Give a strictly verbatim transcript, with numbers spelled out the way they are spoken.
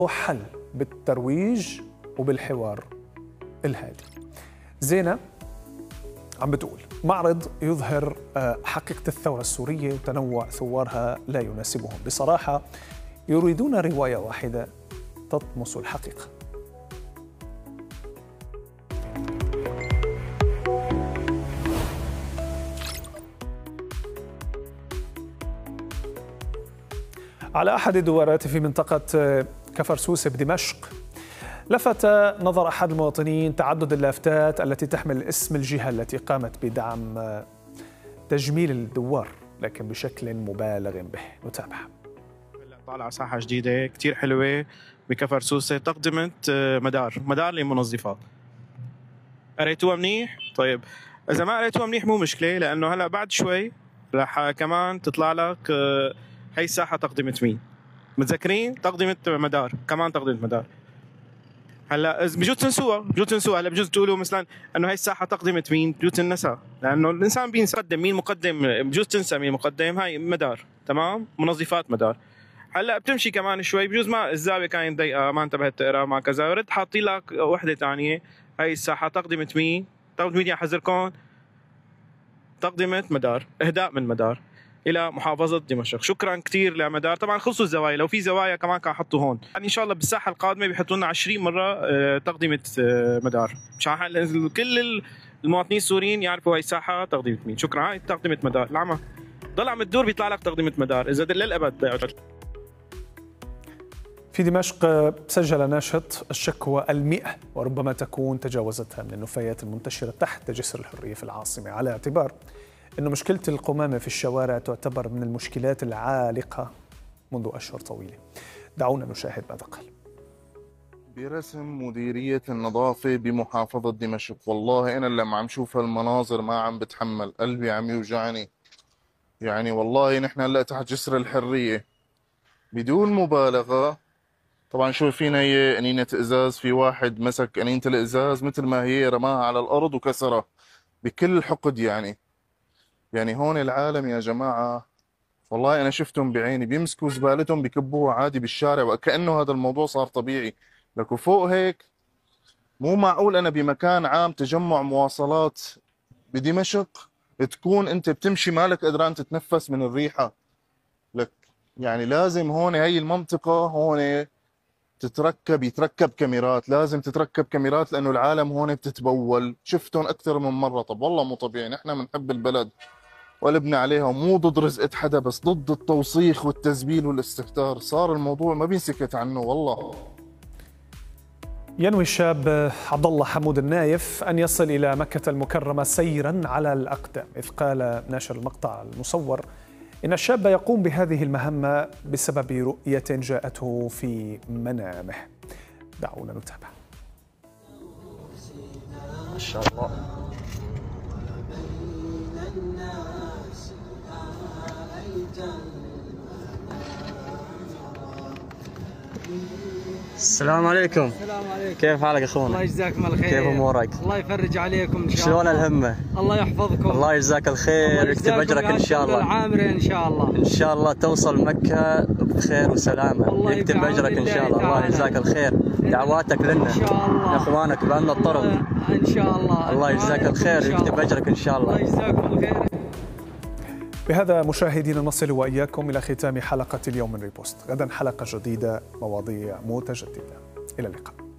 حل بالترويج وبالحوار الهادي. زينة عم بتقول معرض يظهر حقيقة الثورة السورية وتنوع ثوارها لا يناسبهم، بصراحة يريدون رواية واحدة تطمس الحقيقة. على أحد الدورات في منطقة كفرسوس بدمشق لفت نظر أحد المواطنين تعدد اللافتات التي تحمل اسم الجهة التي قامت بدعم تجميل الدوار لكن بشكل مبالغ به. نتابع. طالعة ساحة جديدة كتير حلوة بكفرسوسة تقدمت مدار مدار للمنظفات. قريتوها منيح؟ طيب إذا ما قريتوها منيح مو مشكلة، لأنه هلا بعد شوي رح كمان تطلع لك هي الساحة تقدمة مين؟ متذكرين؟ تقدمة مدار، كمان تقدمة مدار. هلا بجوز تنسوها، بجوز تنسوها، هلا بجوز تقولوا مثلا انه هي الساحه تقدمه مين؟ بجوز تنسى، لانه الانسان بينسى مين مقدم، بجوز تنسى مين مقدم. هاي مدار، تمام؟ منظفات مدار. هلا بتمشي كمان شوي بجوز ما الزاويه كانت ضيقه، ما انتبهت تقرا ما كذا، ورد حاطين لك وحده ثانيه هي الساحه تقدمه مين؟ تقدمه مين يا حذركم؟ تقدمه مدار، اهداء من مدار الى محافظه دمشق. شكرا كثير لمدار. طبعا خلصوا الزوايا، لو في زوايا كمان كان حطوا هون، يعني ان شاء الله بالساحه القادمه بيحطوا لنا عشرين مره تقدمه مدار مشان كل المواطنين السوريين يعرفوا هي الساحه تقدمه مين. شكرا. هاي تقدمه مدار العمى ضل عم تدور بيطلع لك تقدمه مدار اذا للابد. في دمشق سجل ناشط الشكوى المئة وربما تكون تجاوزتها من النفايات المنتشره تحت جسر الحريه في العاصمه، على اعتبار أن مشكلة القمامة في الشوارع تعتبر من المشكلات العالقة منذ أشهر طويلة. دعونا نشاهد ماذا قال. برسم مديرية النظافة بمحافظة دمشق، والله أنا لما عم شوف هالمناظر ما عم بتحمل، قلبي عم يوجعني. يعني والله نحن هلا تحت جسر الحرية بدون مبالغة. طبعا شايفين هي قنينة إزاز، في واحد مسك قنينة الإزاز مثل ما هي رماها على الأرض وكسرها بكل حقد. يعني يعني هون العالم يا جماعة والله أنا شفتهم بعيني بيمسكوا زبالتهم بيكبوها عادي بالشارع وكأنه هذا الموضوع صار طبيعي. لكن فوق هيك مو معقول أنا بمكان عام تجمع مواصلات بدمشق تكون أنت بتمشي مالك قدران تتنفس من الريحة. لك يعني لازم هون هي المنطقة هون تتركب يتركب كاميرات، لازم تتركب كاميرات لأنه العالم هون بتتبول. شفتهم أكثر من مرة. طب والله مو طبيعي. نحن بنحب البلد وقلبنا عليها ومو ضد رزقة حدا، بس ضد التوسيخ والتزبيل والاستهتار. صار الموضوع ما بينسكت عنه والله. ينوي الشاب عبد الله حمود النايف أن يصل إلى مكة المكرمة سيرا على الأقدام، إذ قال ناشر المقطع المصور إن الشاب يقوم بهذه المهمة بسبب رؤية جاءته في منامه. دعونا نتابع. ما شاء الله. السلام عليكم. السلام عليكم. كيف حالك اخونا؟ الله يجزاكم الخير. كيف امورك؟ الله يفرج عليكم ان شاء الله. شلون الهمه؟ الله يحفظكم. الله يجزاك الخير ويكتب اجرك ان شاء الله. العامره ان شاء الله. ان شاء الله توصل مكه بخير وسلامه. يكتب اجرك ان شاء الله. الله يجزاك الخير. دعواتك لنا ان شاء الله لاخوانك بأن الطرق ان شاء الله. الله يجزاك الخير ويكتب اجرك ان شاء الله. الله يجزاكم الخير. بهذا مشاهدينا نصل وإياكم إلى ختام حلقة اليوم من ريبوست. غدا حلقة جديدة، مواضيع متجددة. إلى اللقاء.